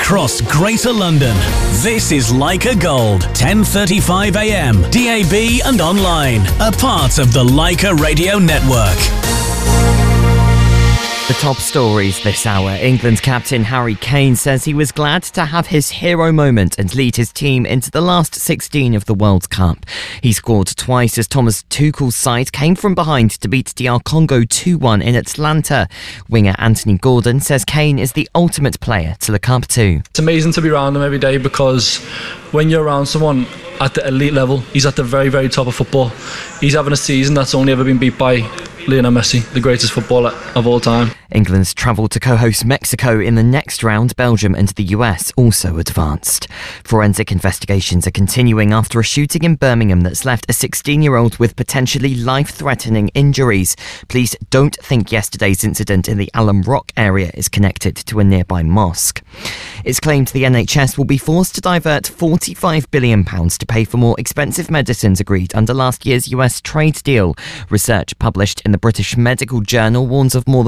across Greater London. This is Leica Gold, 10:35 a.m, DAB and online. A part of the Leica Radio Network. The top stories this hour. England captain Harry Kane says he was glad to have his hero moment and lead his team into the last 16 of the World Cup. He scored twice as Thomas Tuchel's side came from behind to beat DR Congo 2-1 in Atlanta. Winger Anthony Gordon says Kane is the ultimate player to look up to. It's amazing to be around him every day because when you're around someone at the elite level, he's at the very, very top of football. He's having a season that's only ever been beat by Lionel Messi, the greatest footballer of all time. England's travel to co-host Mexico in the next round. Belgium and the US also advanced. Forensic investigations are continuing after a shooting in Birmingham that's left a 16-year-old with potentially life-threatening injuries. Police don't think yesterday's incident in the Alum Rock area is connected to a nearby mosque. It's claimed the NHS will be forced to divert £45 billion to pay for more expensive medicines agreed under last year's US trade deal. Research published in the British Medical Journal warns of more than